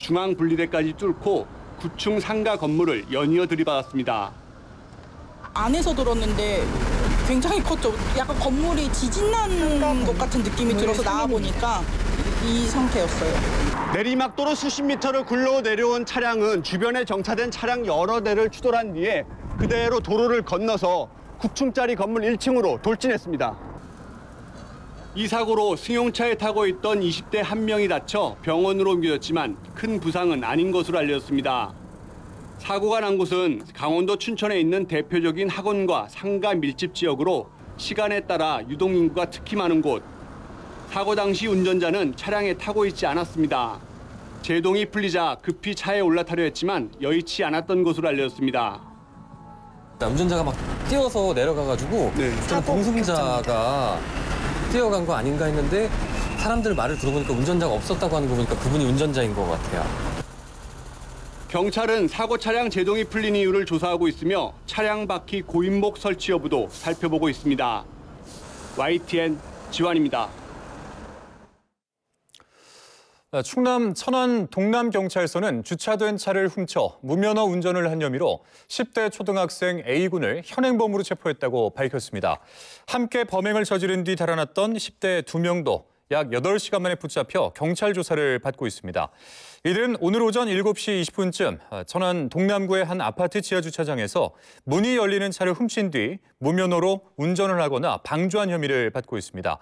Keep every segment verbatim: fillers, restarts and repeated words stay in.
중앙 분리대까지 뚫고 구층 상가 건물을 연이어 들이받았습니다. 안에서 들었는데 굉장히 컸죠. 약간 건물이 지진난 것 같은 느낌이 들어서 나와보니까 이 상태였어요. 내리막도로 수십 미터를 굴러 내려온 차량은 주변에 정차된 차량 여러 대를 추돌한 뒤에 그대로 도로를 건너서 구 층짜리 건물 일 층으로 돌진했습니다. 이 사고로 승용차에 타고 있던 이십 대 한 명이 다쳐 병원으로 옮겨졌지만 큰 부상은 아닌 것으로 알려졌습니다. 사고가 난 곳은 강원도 춘천에 있는 대표적인 학원과 상가 밀집 지역으로 시간에 따라 유동인구가 특히 많은 곳. 사고 당시 운전자는 차량에 타고 있지 않았습니다. 제동이 풀리자 급히 차에 올라타려 했지만 여의치 않았던 것으로 알려졌습니다. 운전자가 막 뛰어서 내려가가지고 네. 좀 동승자가 뛰어간 거 아닌가 했는데 사람들 말을 들어보니까 운전자가 없었다고 하는 거 보니까 그분이 운전자인 것 같아요. 경찰은 사고 차량 제동이 풀린 이유를 조사하고 있으며 차량 바퀴 고인목 설치 여부도 살펴보고 있습니다. 와이티엔 지환입니다. 충남 천안 동남경찰서는 주차된 차를 훔쳐 무면허 운전을 한 혐의로 십 대 초등학생 A군을 현행범으로 체포했다고 밝혔습니다. 함께 범행을 저지른 뒤 달아났던 십 대 두 명도 약 여덟 시간 만에 붙잡혀 경찰 조사를 받고 있습니다. 이들은 오늘 오전 일곱 시 이십 분쯤 천안 동남구의 한 아파트 지하 주차장에서 문이 열리는 차를 훔친 뒤 무면허로 운전을 하거나 방조한 혐의를 받고 있습니다.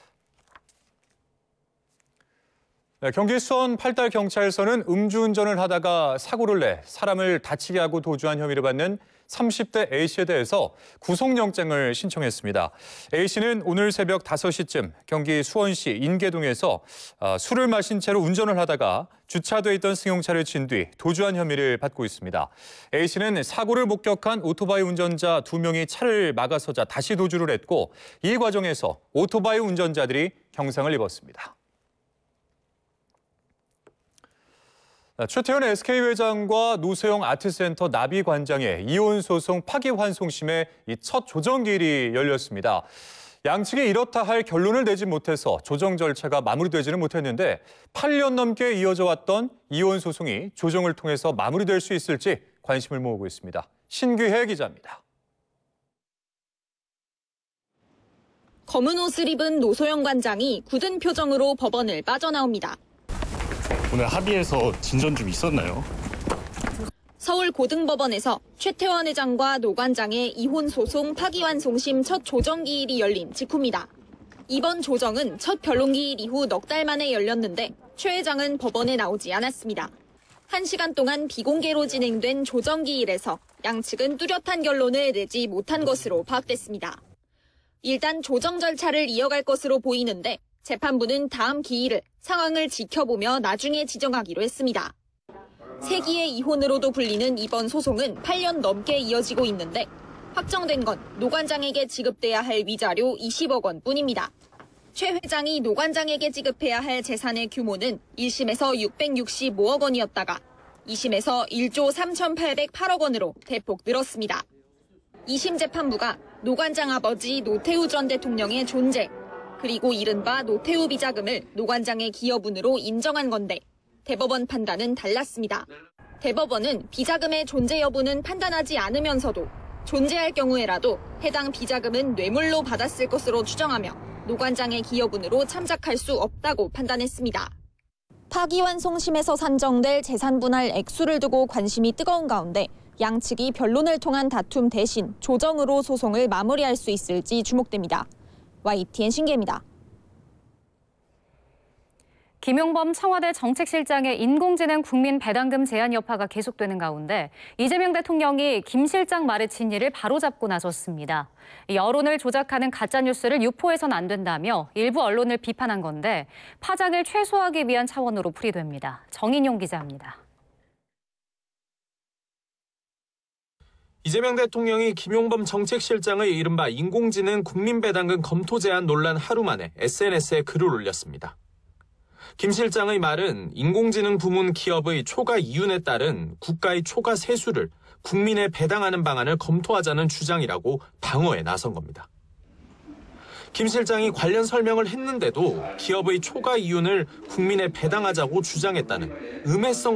경기 수원 팔달경찰서는 음주운전을 하다가 사고를 내 사람을 다치게 하고 도주한 혐의를 받는 삼십 대 A씨에 대해서 구속영장을 신청했습니다. A씨는 오늘 새벽 다섯 시쯤 경기 수원시 인계동에서 술을 마신 채로 운전을 하다가 주차돼 있던 승용차를 친 뒤 도주한 혐의를 받고 있습니다. A씨는 사고를 목격한 오토바이 운전자 두 명이 차를 막아서자 다시 도주를 했고 이 과정에서 오토바이 운전자들이 경상을 입었습니다. 최태원 에스케이 회장과 노소영 아트센터 나비 관장의 이혼 소송 파기환송심의 첫 조정기일이 열렸습니다. 양측이 이렇다 할 결론을 내지 못해서 조정 절차가 마무리되지는 못했는데 팔 년 넘게 이어져 왔던 이혼 소송이 조정을 통해서 마무리될 수 있을지 관심을 모으고 있습니다. 신규혜 기자입니다. 검은 옷을 입은 노소영 관장이 굳은 표정으로 법원을 빠져나옵니다. 오늘 합의해서 진전 좀 있었나요? 서울 고등법원에서 최태원 회장과 노 관장의 이혼 소송 파기환송심 첫 조정기일이 열린 직후입니다. 이번 조정은 첫 변론기일 이후 넉 달 만에 열렸는데 최 회장은 법원에 나오지 않았습니다. 한 시간 동안 비공개로 진행된 조정기일에서 양측은 뚜렷한 결론을 내지 못한 것으로 파악됐습니다. 일단 조정 절차를 이어갈 것으로 보이는데 재판부는 다음 기일을 상황을 지켜보며 나중에 지정하기로 했습니다. 세기의 이혼으로도 불리는 이번 소송은 팔 년 넘게 이어지고 있는데 확정된 건 노 관장에게 지급돼야 할 위자료 이십억 원뿐입니다. 최 회장이 노 관장에게 지급해야 할 재산의 규모는 일 심에서 육백육십오억 원이었다가 이 심에서 일조 삼천팔백팔억 원으로 대폭 늘었습니다. 이 심 재판부가 노 관장 아버지 노태우 전 대통령의 존재, 그리고 이른바 노태우 비자금을 노 관장의 기여분으로 인정한 건데 대법원 판단은 달랐습니다. 대법원은 비자금의 존재 여부는 판단하지 않으면서도 존재할 경우에라도 해당 비자금은 뇌물로 받았을 것으로 추정하며 노 관장의 기여분으로 참작할 수 없다고 판단했습니다. 파기환송심에서 산정될 재산 분할 액수를 두고 관심이 뜨거운 가운데 양측이 변론을 통한 다툼 대신 조정으로 소송을 마무리할 수 있을지 주목됩니다. 와이티엔 신기입니다. 김용범 청와대 정책실장의 인공지능 국민 배당금 제한 여파가 계속되는 가운데 이재명 대통령이 김 실장 말에 진위를 바로잡고 나섰습니다. 여론을 조작하는 가짜뉴스를 유포해서는 안 된다며 일부 언론을 비판한 건데 파장을 최소화하기 위한 차원으로 풀이됩니다. 정인용 기자입니다. 이재명 대통령이 김용범 정책실장의 이른바 인공지능 국민배당금 검토 제안 논란 하루 만에 에스엔에스에 글을 올렸습니다. 김 실장의 말은 인공지능 부문 기업의 초과 이윤에 따른 국가의 초과 세수를 국민에 배당하는 방안을 검토하자는 주장이라고 방어에 나선 겁니다. 김 실장이 관련 설명을 했는데도 기업의 초과 이윤을 국민에 배당하자고 주장했다는 음해성